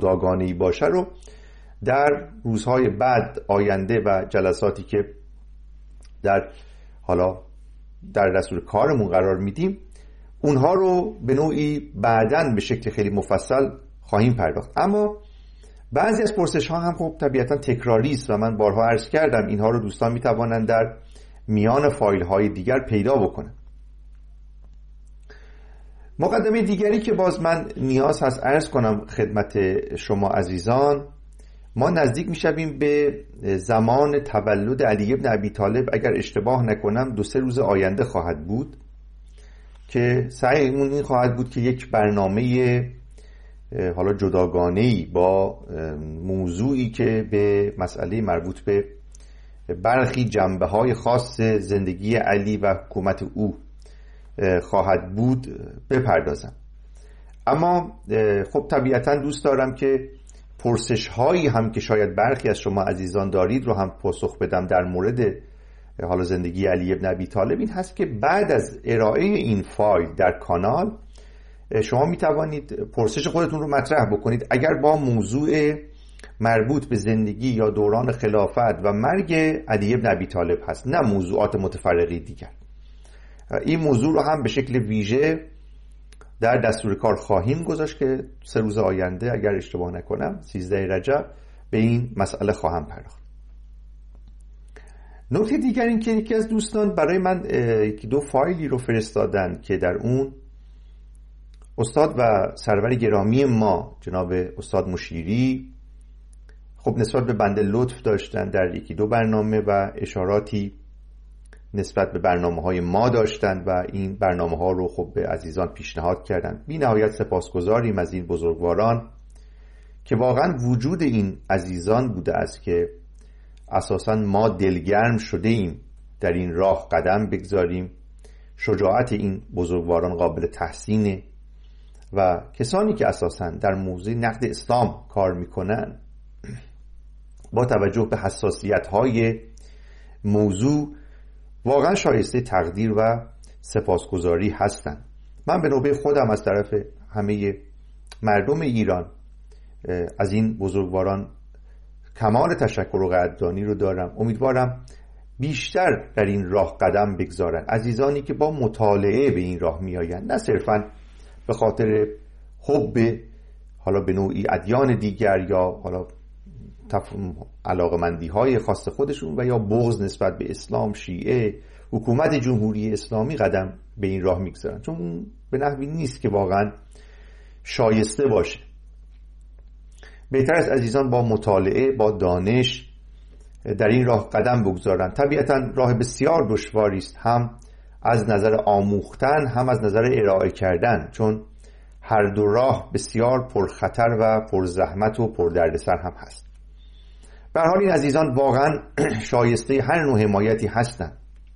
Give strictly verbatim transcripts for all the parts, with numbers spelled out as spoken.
خودآگاهانه‌ای باشه رو در روزهای بعد آینده و جلساتی که در حالا در دستور کارمون قرار میدیم اونها رو به نوعی بعداً به شکل خیلی مفصل خواهیم پرداخت. اما بعضی از پرسش ها هم خب طبیعتاً تکراری است و من بارها عرض کردم اینها رو دوستان میتوانند در میان فایل های دیگر پیدا بکنن. مقدمه دیگری که باز من نیاز هست عرض کنم خدمت شما عزیزان، ما نزدیک میشویم به زمان تولد علی ابن ابی طالب. اگر اشتباه نکنم دو سه روز آینده خواهد بود که سعیمون این خواهد بود که یک برنامه حالا جداگانه‌ای با موضوعی که به مسئله مربوط به برخی جنبه‌های خاص زندگی علی و حکومت او خواهد بود بپردازم. اما خب طبیعتاً دوست دارم که پرسش هایی هم که شاید برخی از شما عزیزان دارید رو هم پاسخ بدم در مورد حالا زندگی علی ابن ابی طالب. این هست که بعد از ارائه این فایل در کانال شما می توانید پرسش خودتون رو مطرح بکنید اگر با موضوع مربوط به زندگی یا دوران خلافت و مرگ علی ابن ابی طالب هست، نه موضوعات متفرقی دیگر. این موضوع رو هم به شکل ویژه در دستور کار خواهیم گذاشت که سه روز آینده اگر اشتباه نکنم سیزده رجب به این مسئله خواهم پرداخت. نکته دیگر این که یکی از دوستان برای من یکی دو فایلی رو فرستادن که در اون استاد و سرور گرامی ما جناب استاد مشیری خب نسبت به بنده لطف داشتن در یکی دو برنامه و اشاراتی نسبت به برنامه های ما داشتند و این برنامه ها رو خب به عزیزان پیشنهاد کردند. بی نهایت سپاسگزاریم از این بزرگواران که واقعا وجود این عزیزان بوده است که اساساً ما دلگرم شده ایم در این راه قدم بگذاریم. شجاعت این بزرگواران قابل تحسینه و کسانی که اساساً در موضوع نقد اسلام کار میکنن با توجه به حساسیت های موضوع واقعا شایسته تقدیر و سپاسگزاری هستند. من به نوبه خودم از طرف همه مردم ایران از این بزرگواران کمال تشکر و قدردانی رو دارم. امیدوارم بیشتر در این راه قدم بگذارن عزیزانی که با مطالعه به این راه میآیند، نه صرفاً به خاطر حب حالا به نوعی ادیان دیگر یا حالا علاقمندی های خاص خودشون و یا بغض نسبت به اسلام، شیعه، حکومت جمهوری اسلامی قدم به این راه میگذارن، چون به نحوی نیست که واقعا شایسته باشه. بهتر است عزیزان با مطالعه، با دانش در این راه قدم بگذارن. طبیعتا راه بسیار دشواری است، هم از نظر آموختن هم از نظر ارائه کردن، چون هر دو راه بسیار پرخطر و پرزحمت و پردردسر هم هست. به هر حال این عزیزان واقعا شایسته هر نوع حمایتی هستند.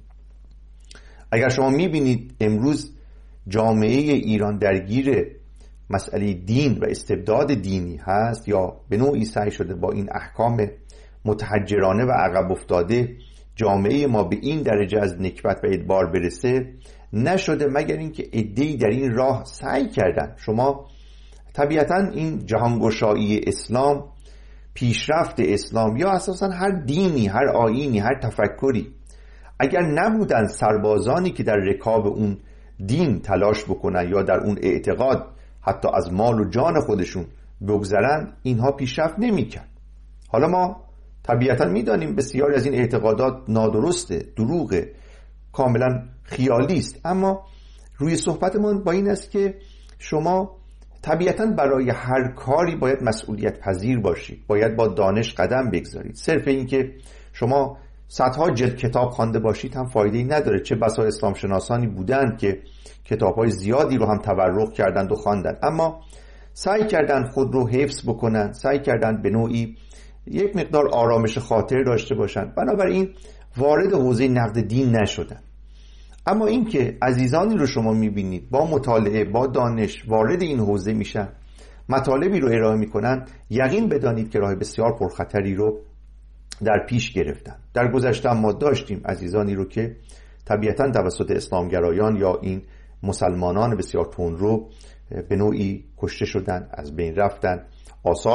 اگر شما میبینید امروز جامعه ایران درگیر مسئله دین و استبداد دینی هست یا به نوعی سعی شده با این احکام متحجرانه و عقب افتاده جامعه ما به این درجه از نکبت و ادبار برسه، نشده مگر اینکه عده‌ای در این راه سعی کردن. شما طبیعتا این جهانگشایی اسلام، پیشرفت اسلام یا اساسا هر دینی، هر آیینی، هر تفکری، اگر نبودن سربازانی که در رکاب اون دین تلاش بکنن یا در اون اعتقاد حتی از مال و جان خودشون بگذرن، اینها پیشرفت نمی‌کرد. حالا ما طبیعتا میدانیم بسیاری از این اعتقادات نادرسته، دروغه، کاملا خیالی است، اما روی صحبتمون با این است که شما طبیعتا برای هر کاری باید مسئولیت پذیر باشید، باید با دانش قدم بگذارید. صرف این که شما صدها جلد کتاب خوانده باشید هم فایده‌ای نداره. چه بسا اسلام شناسانی بودند که کتاب‌های زیادی رو هم تورق کردند و خواندند، اما سعی کردند خود رو حفظ بکنن، سعی کردند به نوعی یک مقدار آرامش خاطر داشته باشند، بنابراین وارد حوزه نقد دین نشدن. اما این که عزیزانی رو شما میبینید با مطالعه، با دانش وارد این حوزه میشن، مطالبی رو ارائه میکنن، یقین بدانید که راه بسیار پرخطری رو در پیش گرفتن. در گذشته ما داشتیم عزیزانی رو که طبیعتا توسط اسلامگرایان یا این مسلمانان بسیار تندرو به نوعی کشته شدن، از بین رفتن. آثار